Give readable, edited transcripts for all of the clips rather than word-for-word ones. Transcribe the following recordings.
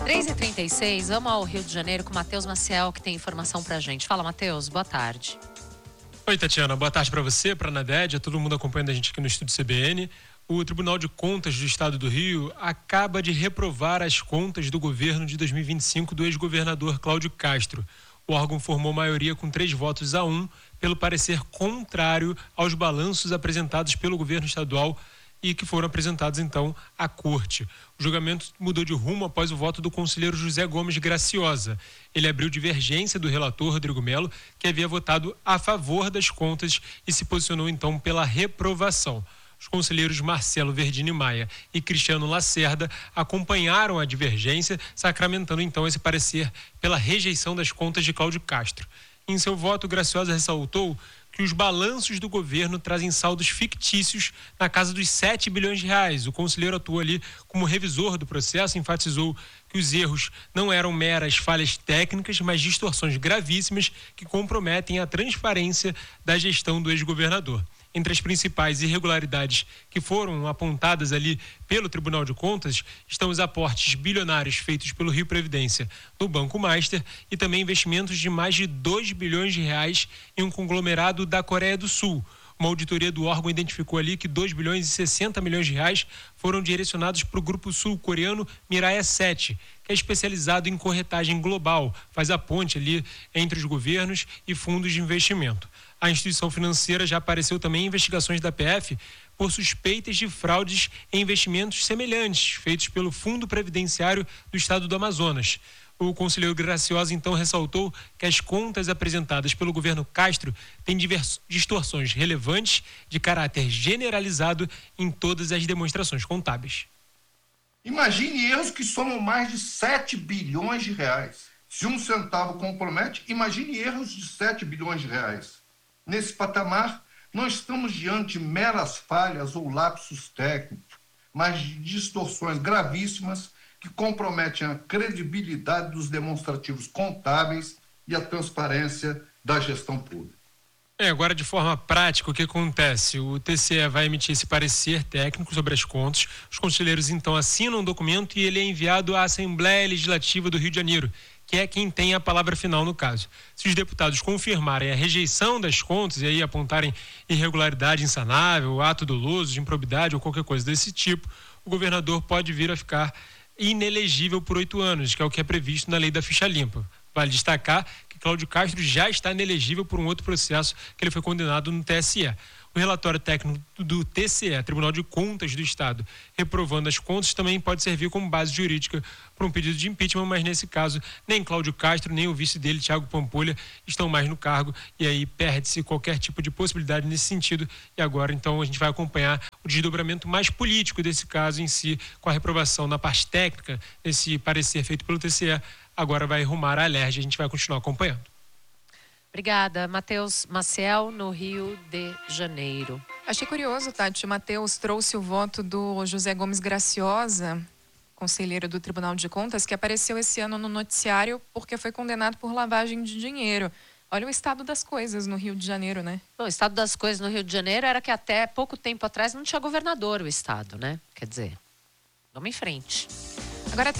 3h36, vamos ao Rio de Janeiro com o Matheus Maciel, que tem informação pra gente. Fala, Matheus, boa tarde. Oi, Tatiana, boa tarde para você, para a Naded, a todo mundo acompanhando a gente aqui no Estúdio CBN. O Tribunal de Contas do Estado do Rio acaba de reprovar as contas do governo de 2025 do ex-governador Cláudio Castro. O órgão formou maioria com 3-1 pelo parecer contrário aos balanços apresentados pelo governo estadual e que foram apresentados, então, à corte. O julgamento mudou de rumo após o voto do conselheiro José Gomes Graciosa. Ele abriu divergência do relator Rodrigo Melo, que havia votado a favor das contas e se posicionou, então, pela reprovação. Os conselheiros Marcelo Verdini Maia e Cristiano Lacerda acompanharam a divergência, sacramentando, então, esse parecer pela rejeição das contas de Cláudio Castro. Em seu voto, Graciosa ressaltou que os balanços do governo trazem saldos fictícios na casa dos 7 bilhões de reais. O conselheiro atuou ali como revisor do processo, enfatizou que os erros não eram meras falhas técnicas, mas distorções gravíssimas que comprometem a transparência da gestão do ex-governador. Entre as principais irregularidades que foram apontadas ali pelo Tribunal de Contas estão os aportes bilionários feitos pelo Rio Previdência no Banco Master e também investimentos de mais de 2 bilhões de reais em um conglomerado da Coreia do Sul. Uma auditoria do órgão identificou ali que 2 bilhões e 60 milhões de reais foram direcionados para o grupo sul-coreano Miraya 7, que é especializado em corretagem global, faz a ponte ali entre os governos e fundos de investimento. A instituição financeira já apareceu também em investigações da PF por suspeitas de fraudes em investimentos semelhantes, feitos pelo Fundo Previdenciário do Estado do Amazonas. O conselheiro Graciosa, então, ressaltou que as contas apresentadas pelo governo Castro têm distorções relevantes de caráter generalizado em todas as demonstrações contábeis. Imagine erros que somam mais de 7 bilhões de reais. Se 1 centavo compromete, imagine erros de 7 bilhões de reais. Nesse patamar, não estamos diante de meras falhas ou lapsos técnicos, mas de distorções gravíssimas que comprometem a credibilidade dos demonstrativos contábeis e a transparência da gestão pública. Agora, de forma prática, o que acontece? O TCE vai emitir esse parecer técnico sobre as contas, os conselheiros, então, assinam um documento e ele é enviado à Assembleia Legislativa do Rio de Janeiro, que é quem tem a palavra final no caso. Se os deputados confirmarem a rejeição das contas e aí apontarem irregularidade insanável, ato doloso, de improbidade ou qualquer coisa desse tipo, o governador pode vir a ficar inelegível por 8 anos, que é o que é previsto na lei da ficha limpa. Vale destacar que Cláudio Castro já está inelegível por um outro processo que ele foi condenado no TSE. O relatório técnico do TCE, Tribunal de Contas do Estado, reprovando as contas, também pode servir como base jurídica para um pedido de impeachment, mas nesse caso nem Cláudio Castro, nem o vice dele, Thiago Pampolha, estão mais no cargo e aí perde-se qualquer tipo de possibilidade nesse sentido. E agora, então, a gente vai acompanhar o desdobramento mais político desse caso em si, com a reprovação na parte técnica, esse parecer feito pelo TCE, agora vai rumar à LERJ, a gente vai continuar acompanhando. Obrigada, Matheus Maciel, no Rio de Janeiro. Achei curioso, Tati, o Matheus trouxe o voto do José Gomes Graciosa, conselheiro do Tribunal de Contas, que apareceu esse ano no noticiário porque foi condenado por lavagem de dinheiro. Olha o estado das coisas no Rio de Janeiro, né? Bom, o estado das coisas no Rio de Janeiro era que até pouco tempo atrás não tinha governador o estado, né? Quer dizer, vamos em frente. Agora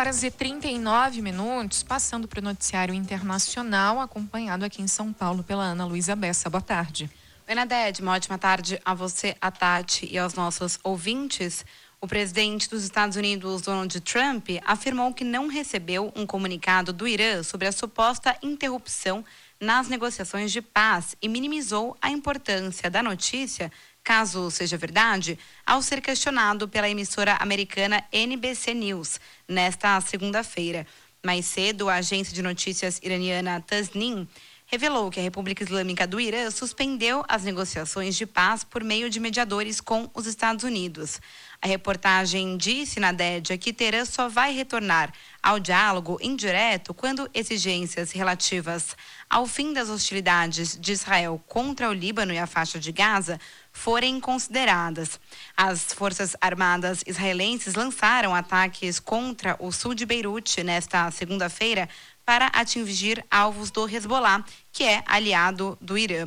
3h39, passando para o noticiário internacional, acompanhado aqui em São Paulo pela Ana Luísa Bessa. Boa tarde. Oi, Naded, uma ótima tarde a você, a Tati e aos nossos ouvintes. O presidente dos Estados Unidos, Donald Trump, afirmou que não recebeu um comunicado do Irã sobre a suposta interrupção nas negociações de paz e minimizou a importância da notícia, caso seja verdade, ao ser questionado pela emissora americana NBC News nesta segunda-feira. Mais cedo, a agência de notícias iraniana Tasnim revelou que a República Islâmica do Irã suspendeu as negociações de paz por meio de mediadores com os Estados Unidos. A reportagem disse na DED que Teherã só vai retornar ao diálogo indireto quando exigências relativas ao fim das hostilidades de Israel contra o Líbano e a faixa de Gaza forem consideradas. As forças armadas israelenses lançaram ataques contra o sul de Beirute nesta segunda-feira para atingir alvos do Hezbollah, que é aliado do Irã.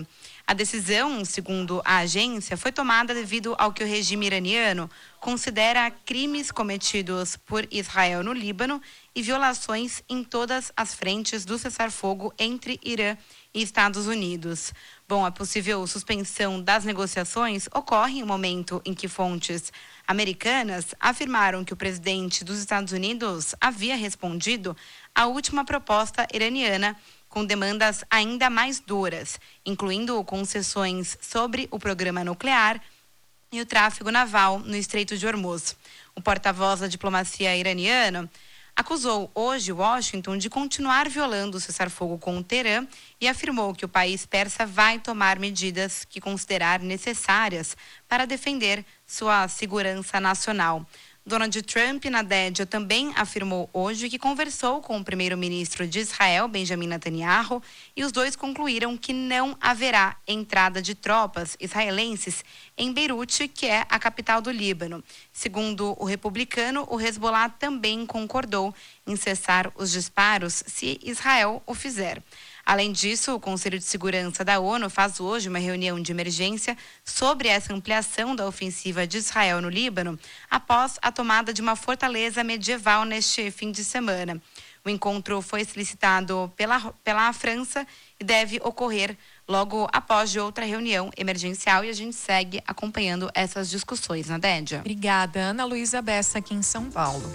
A decisão, segundo a agência, foi tomada devido ao que o regime iraniano considera crimes cometidos por Israel no Líbano e violações em todas as frentes do cessar-fogo entre Irã e Estados Unidos. Bom, a possível suspensão das negociações ocorre em um momento em que fontes americanas afirmaram que o presidente dos Estados Unidos havia respondido à última proposta iraniana com demandas ainda mais duras, incluindo concessões sobre o programa nuclear e o tráfego naval no Estreito de Hormuz. O porta-voz da diplomacia iraniana acusou hoje Washington de continuar violando o cessar-fogo com Teherã e afirmou que o país persa vai tomar medidas que considerar necessárias para defender sua segurança nacional. Donald Trump, na Dédia, também afirmou hoje que conversou com o primeiro-ministro de Israel, Benjamin Netanyahu, e os dois concluíram que não haverá entrada de tropas israelenses em Beirute, que é a capital do Líbano. Segundo o republicano, o Hezbollah também concordou em cessar os disparos se Israel o fizer. Além disso, o Conselho de Segurança da ONU faz hoje uma reunião de emergência sobre essa ampliação da ofensiva de Israel no Líbano, após a tomada de uma fortaleza medieval neste fim de semana. O encontro foi solicitado pela França e deve ocorrer logo após de outra reunião emergencial, e a gente segue acompanhando essas discussões, na Dédia. Obrigada, Ana Luísa Bessa, aqui em São Paulo.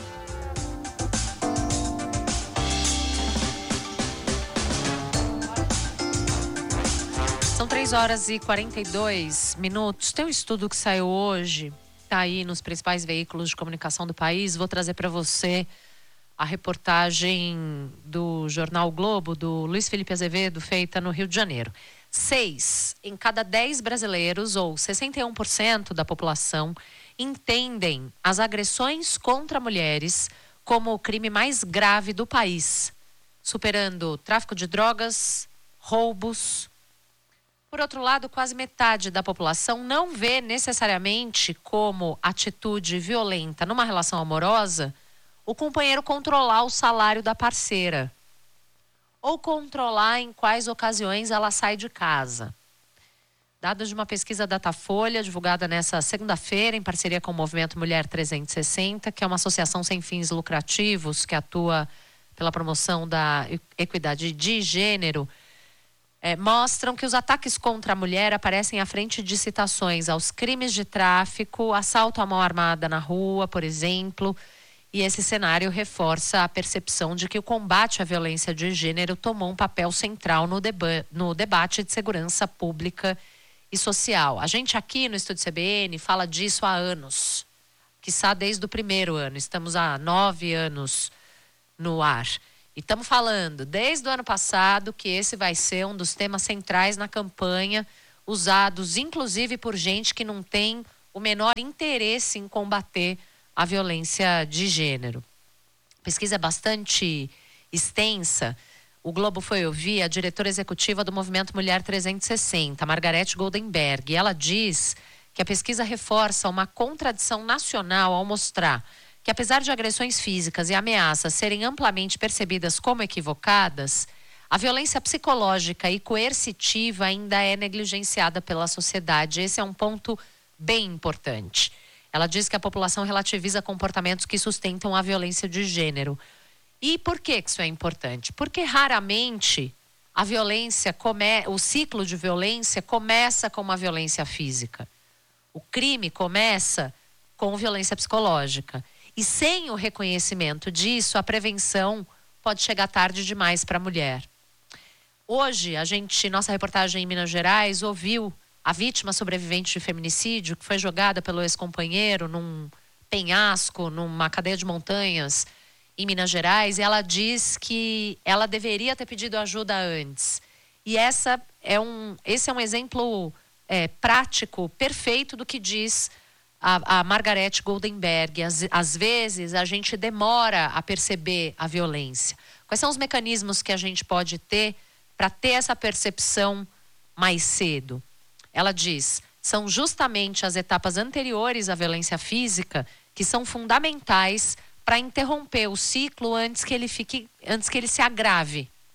São 3h42. Tem um estudo que saiu hoje, está aí nos principais veículos de comunicação do país. Vou trazer para você a reportagem do Jornal Globo, do Luiz Felipe Azevedo, feita no Rio de Janeiro. 6 em cada 10 brasileiros, ou 61% da população, entendem as agressões contra mulheres como o crime mais grave do país, superando tráfico de drogas, roubos. Por outro lado, quase metade da população não vê necessariamente como atitude violenta numa relação amorosa o companheiro controlar o salário da parceira ou controlar em quais ocasiões ela sai de casa. Dados de uma pesquisa Datafolha, divulgada nessa segunda-feira em parceria com o Movimento Mulher 360, que é uma associação sem fins lucrativos que atua pela promoção da equidade de gênero, mostram que os ataques contra a mulher aparecem à frente de citações aos crimes de tráfico, assalto à mão armada na rua, por exemplo. E esse cenário reforça a percepção de que o combate à violência de gênero tomou um papel central no debate de segurança pública e social. A gente aqui no Estúdio CBN fala disso há anos, quiçá desde o primeiro ano. Estamos há 9 anos no ar. E estamos falando desde o ano passado que esse vai ser um dos temas centrais na campanha, usados inclusive por gente que não tem o menor interesse em combater a violência de gênero. A pesquisa é bastante extensa. O Globo foi ouvir a diretora executiva do Movimento Mulher 360, Margarete Goldenberg, e ela diz que a pesquisa reforça uma contradição nacional ao mostrar que, apesar de agressões físicas e ameaças serem amplamente percebidas como equivocadas, a violência psicológica e coercitiva ainda é negligenciada pela sociedade. Esse é um ponto bem importante. Ela diz que a população relativiza comportamentos que sustentam a violência de gênero. E por que isso é importante? Porque raramente a violência, o ciclo de violência começa com uma violência física. O crime começa com violência psicológica. E sem o reconhecimento disso, a prevenção pode chegar tarde demais para a mulher. Hoje, nossa reportagem em Minas Gerais ouviu a vítima sobrevivente de feminicídio, que foi jogada pelo ex-companheiro num penhasco, numa cadeia de montanhas em Minas Gerais, e ela diz que ela deveria ter pedido ajuda antes. E esse é um exemplo prático, perfeito do que diz a Margarete Goldenberg. Às vezes a gente demora a perceber a violência. Quais são os mecanismos que a gente pode ter para ter essa percepção mais cedo? Ela diz, são justamente as etapas anteriores à violência física que são fundamentais para interromper o ciclo antes que ele se agrave.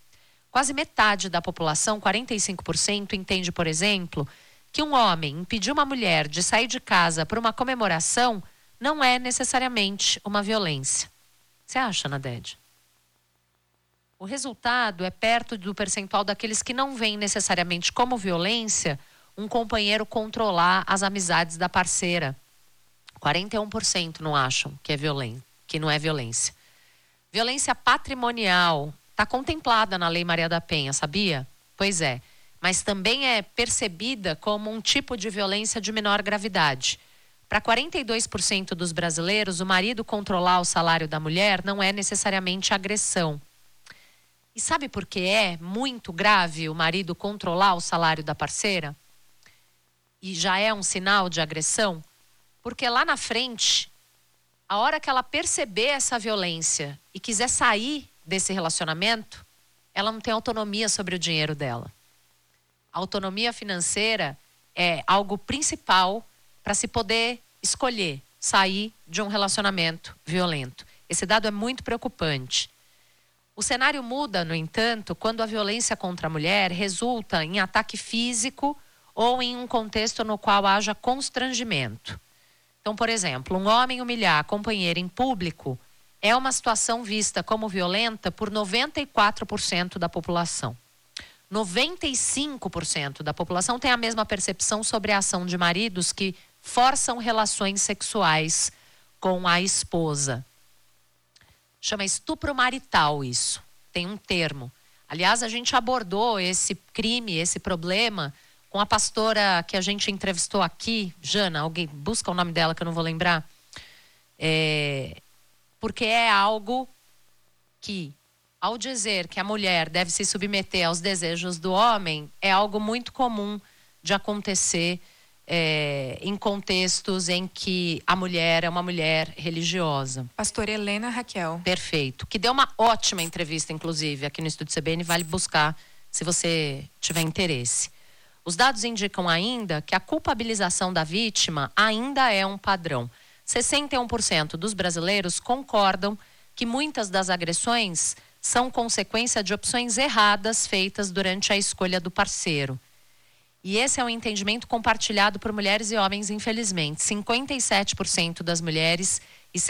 Quase metade da população, 45%, entende, por exemplo, que um homem impedir uma mulher de sair de casa por uma comemoração não é necessariamente uma violência. Você acha, Nadede? O resultado é perto do percentual daqueles que não veem necessariamente como violência um companheiro controlar as amizades da parceira. 41% não acham que não é violência. Violência patrimonial está contemplada na Lei Maria da Penha, sabia? Pois é, mas também é percebida como um tipo de violência de menor gravidade. Para 42% dos brasileiros, o marido controlar o salário da mulher não é necessariamente agressão. E sabe por que é muito grave o marido controlar o salário da parceira? E já é um sinal de agressão? Porque lá na frente, a hora que ela perceber essa violência e quiser sair desse relacionamento, ela não tem autonomia sobre o dinheiro dela. A autonomia financeira é algo principal para se poder escolher sair de um relacionamento violento. Esse dado é muito preocupante. O cenário muda, no entanto, quando a violência contra a mulher resulta em ataque físico ou em um contexto no qual haja constrangimento. Então, por exemplo, um homem humilhar a companheira em público é uma situação vista como violenta por 94% da população. 95% da população tem a mesma percepção sobre a ação de maridos que forçam relações sexuais com a esposa. Chama estupro marital isso. Tem um termo. Aliás, a gente abordou esse crime, esse problema, com a pastora que a gente entrevistou aqui, Jana, alguém busca o nome dela que eu não vou lembrar. Porque é algo que, ao dizer que a mulher deve se submeter aos desejos do homem, é algo muito comum de acontecer em contextos em que a mulher é uma mulher religiosa. Pastora Helena Raquel. Perfeito. Que deu uma ótima entrevista, inclusive, aqui no Estúdio CBN. Vale buscar se você tiver interesse. Os dados indicam ainda que a culpabilização da vítima ainda é um padrão. 61% dos brasileiros concordam que muitas das agressões são consequência de opções erradas feitas durante a escolha do parceiro. E esse é um entendimento compartilhado por mulheres e homens, infelizmente. 57% das mulheres e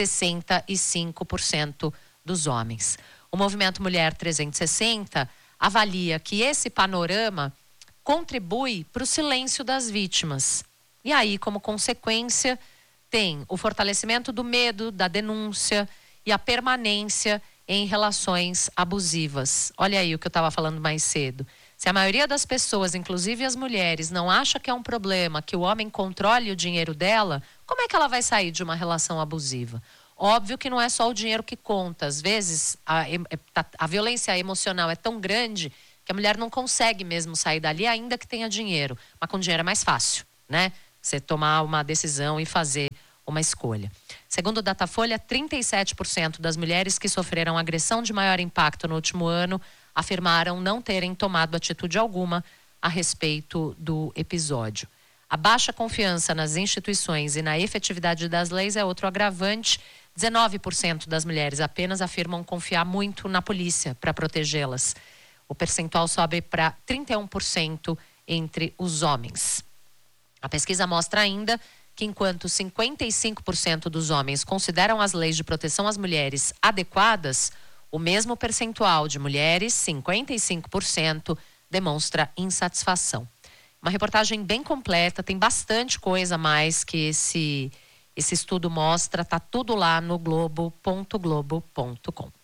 65% dos homens. O Movimento Mulher 360 avalia que esse panorama contribui para o silêncio das vítimas. E aí, como consequência, tem o fortalecimento do medo, da denúncia e a permanência em relações abusivas. Olha aí o que eu estava falando mais cedo. Se a maioria das pessoas, inclusive as mulheres, não acha que é um problema que o homem controle o dinheiro dela, como é que ela vai sair de uma relação abusiva? Óbvio que não é só o dinheiro que conta. Às vezes, a violência emocional é tão grande que a mulher não consegue mesmo sair dali, ainda que tenha dinheiro. Mas com dinheiro é mais fácil, né? Você tomar uma decisão e fazer uma escolha. Segundo o Datafolha, 37% das mulheres que sofreram agressão de maior impacto no último ano afirmaram não terem tomado atitude alguma a respeito do episódio. A baixa confiança nas instituições e na efetividade das leis é outro agravante. 19% das mulheres apenas afirmam confiar muito na polícia para protegê-las. O percentual sobe para 31% entre os homens. A pesquisa mostra ainda que enquanto 55% dos homens consideram as leis de proteção às mulheres adequadas, o mesmo percentual de mulheres, 55%, demonstra insatisfação. Uma reportagem bem completa, tem bastante coisa a mais que esse estudo mostra, tá tudo lá no globo.globo.com.